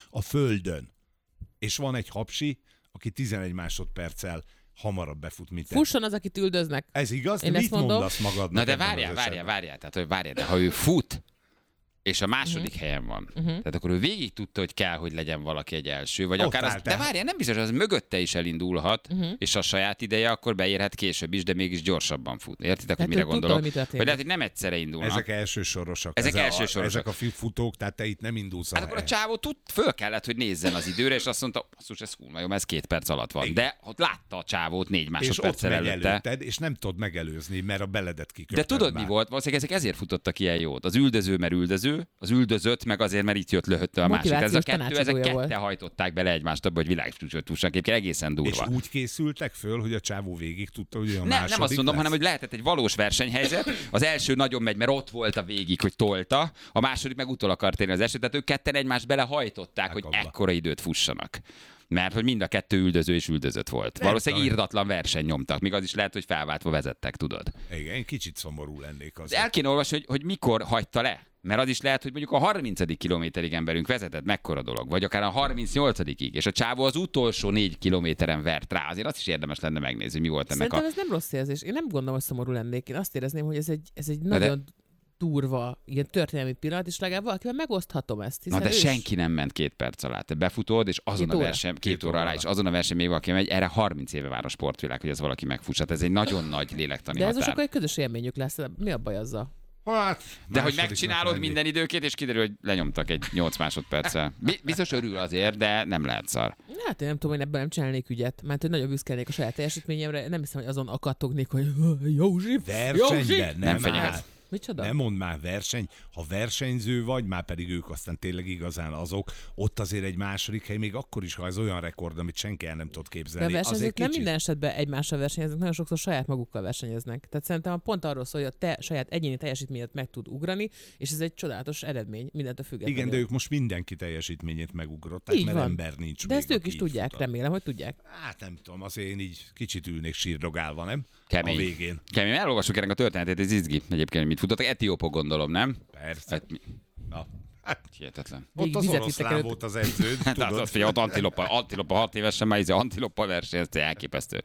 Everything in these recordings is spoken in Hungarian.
a földön. És van egy hapsi, aki 11 másodperccel hamarabb befut, mint Fusson az, akit üldöznek. Ez igaz? Én Mit mondasz magadnak? Na de várjál. Tehát, hogy de ha ő fut, és a második helyen van. Tehát akkor ő végig tudta, hogy kell, hogy legyen valaki egy első, vagy Ott akár az, állt de el. várjál, nem biztos, az mögötte is elindulhat, és a saját ideje akkor beérhet később is, de mégis gyorsabban fut. Értitek, hogy mire ő tudta, gondolok? hogy mi történik. Vagy lehet, hogy nem egyszerre indulnak. Ezek elsősorosak. Ezek elsősorosak. Ezek a futók, tehát te itt nem indulsz. Hát akkor a csávó föl kellett, hogy nézzen az időre, és azt mondta, basszus, ez kurva jó, ez 2 perc alatt van. Igen. De ott látta a csávót 4 és ott másodperccel megy előtte. előtted, és nem tudod megelőzni, mert a beledet De kiköpted tudod, mi már. volt? Valószínűleg ezek ezért futottak ilyen jót. Az üldöző, mert üldöző, az üldözött, meg azért, mert itt jött lehötte a másik. Ez a Motivációs kettő, ezek tanácsadója volt. kette hajtották bele egymást abba, hogy világcsúcsot fussanak. Egyébként egészen És durva. úgy készültek föl, hogy a csávó végig tudta, hogy a Nem második azt mondom, lesz. hanem hogy lehetett egy valós versenyhelyzet. Az első nagyon megy, mert ott volt a végig, hogy tolta, a második meg utol akart érni az első, tehát ők ketten egymást belehajtották, hogy Megabba. ekkora időt fussanak. Mert hogy mind a kettő üldöző és üldözött volt. Valószínűleg tudom. irdatlan verseny nyomtak, míg az is lehet, hogy felváltva vezettek, tudod. Igen, én kicsit szomorú lennék az. De el kéne olvasni, hogy mikor hagyta le. Mert az is lehet, hogy mondjuk a 30. kilométerig emberünk vezetett, mekkora dolog, vagy akár a 38-ig, és a csávó az utolsó 4 kilométeren vert rá. Azért azt is érdemes lenne megnézni, mi volt ennek Szerintem ez nem rossz érzés. Én nem gondolom, hogy szomorú lennék. Én azt érezném, hogy ez egy nagyon durva, ilyen történelmi pillanat, és legalább valakivel megoszthatom ezt. Na de senki nem ment 2 perc alá. Te befutod, és azon 2 a óra. verseny, 2 2 óra alá, óra és azon a verseny még valaki megy, erre 30 éve vár a sportvilág, hogy ez valaki megfussat. Ez egy nagyon nagy lélektani De ez most határ. akkor egy közös élményük lesz. Mi a baj azzal? Hát, De hogy másodiknak megcsinálod lenni. minden időként, és kiderül, hogy lenyomtak egy 8 másodperccel. Biztos örül azért, de nem lehet szar. Hát én nem tudom, hogy ebből nem csinálnék ügyet, mert hogy nagyon büszkelnék a saját teljesítményemre. Nem hiszem, hogy azon akadtognék, hogy Józsi, Versenyben Nem nem fenyegetsz. áll. Micsoda? Nem mondd már verseny, ha versenyző vagy, már pedig ők aztán tényleg igazán azok, ott azért egy második hely, még akkor is, ha ez olyan rekord, amit senki el nem tud De a képzelni. versenyzők azért nem kicsit. minden esetben egymással versenyeznek, nagyon sokszor saját magukkal versenyeznek. Tehát szerintem pont arról szól, hogy a te saját egyéni teljesítményed meg tud ugrani, és ez egy csodálatos eredmény, mindentől függetlenül. Igen, de ők most mindenki teljesítményét megugrották, Így mert van. ember nincs De még, ezt ők aki is így tudják, futott. remélem, hogy tudják. Hát nem tudom, azért én így kicsit ülnék sírdogálva, nem? Kemény. A végén. Kemény, elolvassuk ennek a történetét, ez izgi egyébként, mit futottak. Etiópok gondolom, nem? Persze. Hát, Na, hát, hihetetlen. ott Végig az vizet vittek oroszlán előtt. volt az edződ, Hát tudod? azt figyelj, ott antilopa 6 évesen már antilopa versenyezte, elképesztő.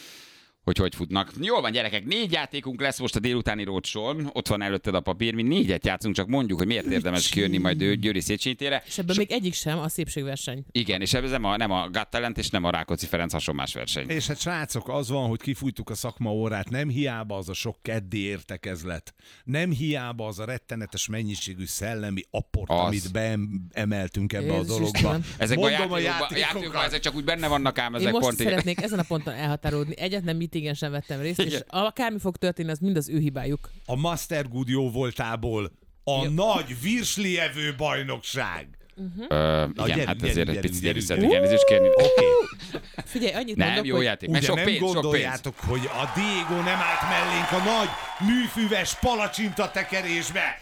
Hogy futnak. Jól van, gyerekek, 4 játékunk lesz most a délutáni rócsón. Ott van előtted a papír, mi 4-et játszunk, csak mondjuk, hogy miért érdemes kijönni majd Győri Széchenyi térre. És ebben még egyik sem a szépségverseny. Igen, és ez nem a Got Talent és nem a Rákóczi Ferenc hasonlás verseny. És hát srácok, az van, hogy kifújtuk a szakmaórát, nem hiába az a sok keddi értekezlet, nem hiába az a rettenetes mennyiségű szellemi apport, Az. amit beemeltünk ebbe a Jézus dologba. Istenem. Ezekben a Mondom a játékokban, játékokat. ezek csak úgy benne vannak ám, Én ezek most pont így. szeretnék ezen a ponton elhatárolódni. Egyetlen meetingen sem vettem részt, és Igen. akármi fog történni, az mind az ő hibájuk. A Master Good jó voltából a Jó. nagy virslievő bajnokság. Igen, gyerünk, hát ezért gyerünk, egy picit gyerünk, szeretnék gyerünk. elnézést kérni. Oké. Figyelj, annyit Nem, mondok, jó hogy játék, meg Ugye sok nem pénz, sok pénz. gondoljátok, hogy a Diego nem állt mellénk a nagy műfüves palacsinta tekerésbe?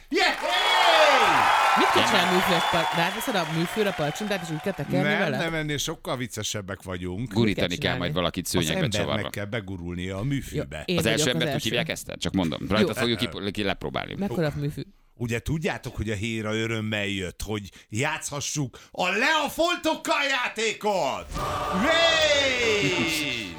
mit kell csinálni műfős ráveszed a műfőre a palcsintát, és úgy kell tekerni Nem, vele? nem, ennél sokkal viccesebbek vagyunk. Gurítani kell kell majd csinálni? valakit Az szőnyegbe embernek csavarva. kell begurulnia a műfűbe. Én Az vagyok első embert úgy első. hívják ezt? Csak mondom. Rajta Jó. fogjuk lepróbálni. Mekkora műfű? Ugye tudjátok, hogy a Héra örömmel jött, hogy játszhassuk a leafoltokkal játékot? Hey!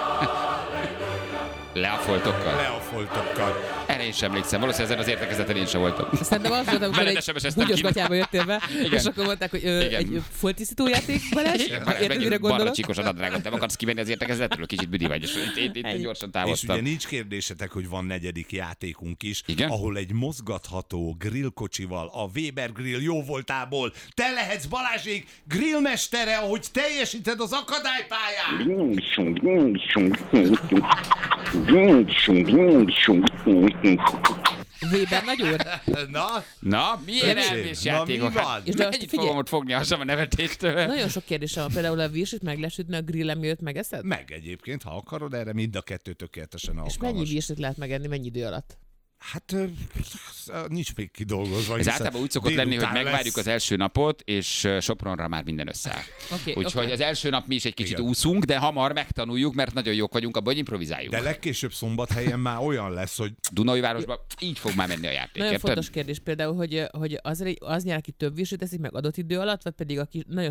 Leafoltokkal? Leafoltokkal. Erre én sem emlékszem. Valószínűleg ezen az értekezeten én sem voltam. Szerintem az volt, amikor Veled egy SMS-eztem bugyos ki. gatyába jöttél be, Igen. és akkor mondták, hogy egy foltisztító játék, Balázs? Érted, mire Balra gondolok? csíkos a nadrágot, nem akarsz kivenni az értekezetről? Kicsit büdi vagy, és itt gyorsan És ugye távoztam. nincs kérdésetek, hogy van negyedik játékunk is, Igen? ahol egy mozgatható grillkocsival a Weber Grill jó voltából te lehetsz Balázsék grillmestere, ahogy teljesíted az akadálypályán. Weber nagy úr. Na, Na, milyen Öcsém, elvés na, játékok? mi van? Hát, És de azt mennyit figyelj- fogom ott fogni a hasam a nevetéstől? Nagyon sok kérdésem van, például a virsit meg lesütni a grillem miatt megeszed? meg egyébként, ha akarod, erre mind a kettő tökéletesen És alkalmas. mennyi virsit lehet megenni, mennyi idő alatt? Hát nincs még kidolgozva. Ez hiszen általában úgy szokott lenni, hogy délután megvárjuk lesz. az első napot, és Sopronra már minden összeáll. Oké, Úgyhogy oké. az első nap mi is egy kicsit Igen. úszunk, de hamar megtanuljuk, mert nagyon jók vagyunk abban, hogy improvizáljuk. De legkésőbb Szombathelyen már olyan lesz, hogy Dunaújvárosban így fog már menni a játék, Nagyon érted? fontos kérdés például, hogy az nyer, aki több virsit eszik meg adott idő alatt, vagy pedig aki nagyon